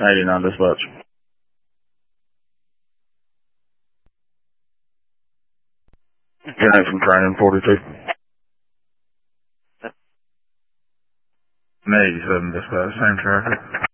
89 dispatch. 10 from training 42. 87 dispatch, same tracker.